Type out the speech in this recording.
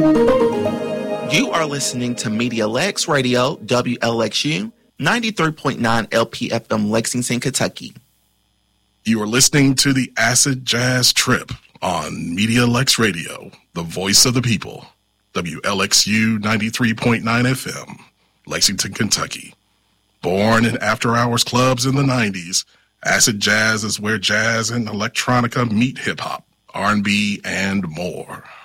You are listening to Media Lex Radio, WLXU, 93.9 LPFM, Lexington, Kentucky. You are listening to the Acid Jazz Trip on Media Lex Radio, the voice of the people, WLXU 93.9 FM, Lexington, Kentucky. Born in after-hours clubs in the 90s, acid jazz is where jazz and electronica meet hip-hop, R&B, and more.